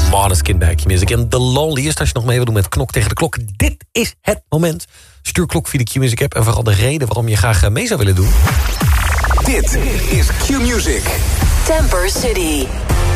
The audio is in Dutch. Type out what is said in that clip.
Måneskin bij Q-Music. En The Loneliest, als je nog mee wil doen met Knok tegen de Klok. Dit is het moment. Stuur klok via de Q-Music app. En vooral de reden waarom je graag mee zou willen doen. Dit is Q-Music. Temper City.